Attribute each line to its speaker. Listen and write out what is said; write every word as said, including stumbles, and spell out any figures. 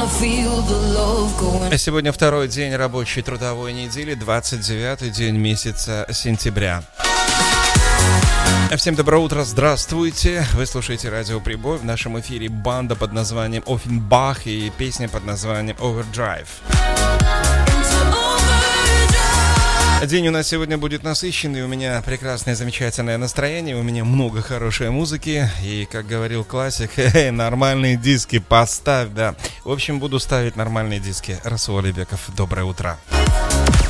Speaker 1: Сегодня второй день рабочей трудовой недели, двадцать девятый день месяца сентября. Всем доброе утро, здравствуйте. Вы слушаете Радио Прибой. В нашем эфире банда под названием Offenbach и песня под названием Overdrive. День у нас сегодня будет насыщенный, у меня прекрасное, замечательное настроение, у меня много хорошей музыки, и, как говорил классик, хе-хе, нормальные диски поставь, да. В общем, буду ставить нормальные диски. Расул Алибеков, доброе утро.